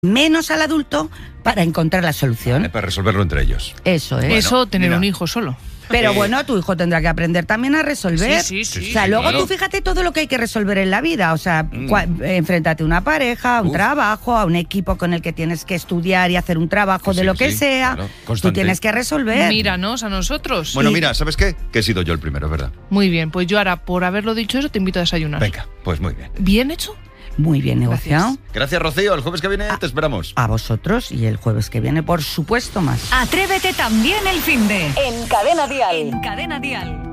menos al adulto para encontrar la solución. Para resolverlo entre ellos. Eso es. Bueno, eso, tener mira. un hijo solo. Pero bueno, tu hijo tendrá que aprender también a resolver. Sí. O sea, luego claro. tú fíjate todo lo que hay que resolver en la vida. O sea, enfréntate a una pareja, a un trabajo, a un equipo con el que tienes que estudiar y hacer un trabajo de lo que sea. Claro, Tú constante. tienes que resolver. Míranos a nosotros. Bueno, mira, ¿sabes qué? Que he sido yo el primero, ¿verdad? Muy bien, pues yo ahora, por haberlo dicho eso, te invito a desayunar. Venga, pues muy bien. ¿Bien hecho? Muy bien negociado. Gracias, Rocío. El jueves que viene te esperamos. A vosotros y el jueves que viene, por supuesto, más. Atrévete también el finde. En Cadena Dial. En Cadena Dial.